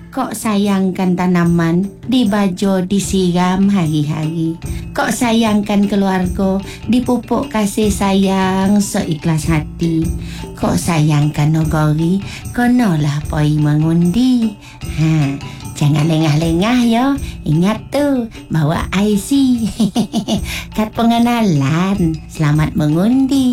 Kok sayangkan tanaman, dibajo disiram hari-hari. Kok sayangkan keluarga, dipupuk kasih sayang seikhlas hati. Kok sayangkan negeri, konolah poi mengundi. Jangan lengah-lengah ya. Ingat tu, bawa IC. Kad pengenalan. Selamat mengundi.